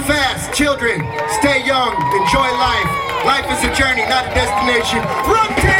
fast, children. Stay young. Enjoy life. Life is a journey, not a destination. Run,